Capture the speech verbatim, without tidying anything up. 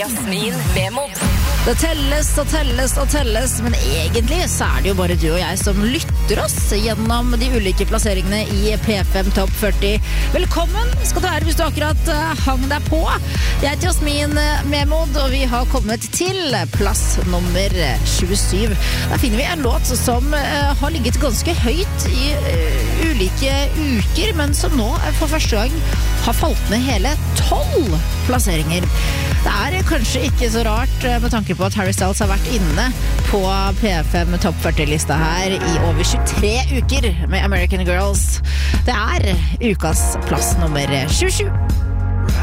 Jasmin Vemod. Det telles og telles og telles, men egentlig så er det jo bare du og jeg som lytter oss gjennom de ulike plasseringene i P fem Topp førti. Velkommen skal du være hvis du akkurat hang deg på. Jeg heter Jasmin Vemod, og vi har kommet til plass nummer tjuesju. Der finner vi en låt som uh, har ligget ganske høyt i uh, ulike uker, men som nå for første gang har falt ned hele tolv plasseringer. Det er kanskje ikke så rart med tanke på at Harry Styles har vært inne på P fem Topp førti-lista her i over tjuetre uker med American Girls. Det er ukas plass nummer tjuesju.